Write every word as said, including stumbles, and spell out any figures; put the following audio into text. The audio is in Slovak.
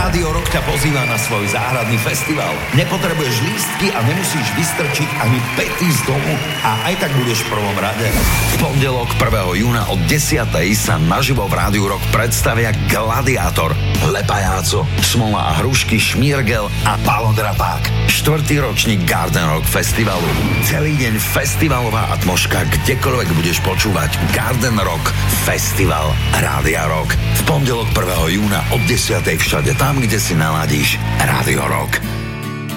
Rádio Rock ťa pozýva na svoj záhradný festival. Nepotrebuješ lístky a nemusíš vystrčiť ani pety z domu a aj tak budeš v prvom rade. V pondelok prvého júna od desiatej sa naživo v Rádiu Rock predstavia Gladiátor, Lepajáco, Smola a Hrušky, Šmírgel a Palodrapák. Štvrtý ročník Garden Rock Festivalu. Celý deň festivalová atmoška, kdekoľvek budeš počúvať Garden Rock Festival Rádia Rock. V pondelok prvého júna od desiatej všade tam, kde si naladíš Rádio Rock.